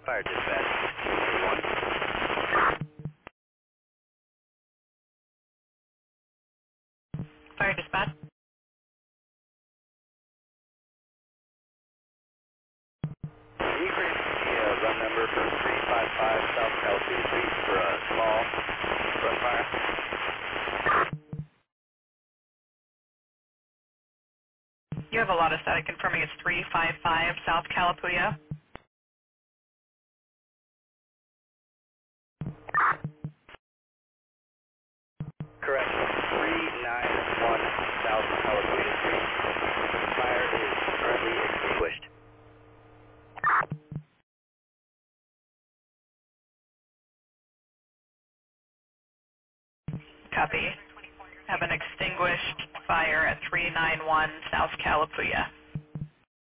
Fire dispatch. Fire dispatch. Decrease the run number from 355 South California Street for a small run fire. You have a lot of static confirming it's 355 South Calapooya. Correct. 391 South California Street. Fire is currently extinguished. Copy. Have an extinguished fire at 391 South Calapooya.